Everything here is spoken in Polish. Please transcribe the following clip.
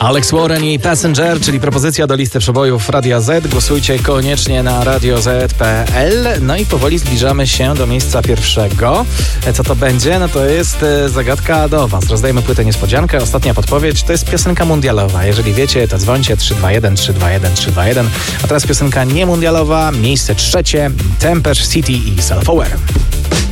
Alex Warren i Passenger, czyli propozycja do listy przebojów Radia Z. Głosujcie koniecznie na radioz.pl. No i powoli zbliżamy się do miejsca pierwszego. Co to będzie? No to jest zagadka do Was. Rozdajemy płytę niespodziankę. Ostatnia podpowiedź to jest piosenka mundialowa. Jeżeli wiecie, to dzwońcie 321 321 321. A teraz piosenka niemundialowa. Miejsce trzecie. Tempest City i Self-Aware.